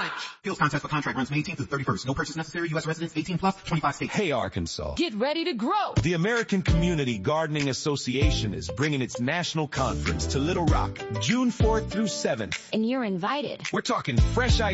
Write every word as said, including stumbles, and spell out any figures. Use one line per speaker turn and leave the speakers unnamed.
Challenge. Skills contest for contract runs May eighteenth through thirty-first. No purchase necessary. U S residents eighteen plus, twenty-five states.
Hey, Arkansas.
Get ready to grow.
The American Community Gardening Association is bringing its national conference to Little Rock, June fourth through seventh.
And you're invited.
We're talking fresh ideas.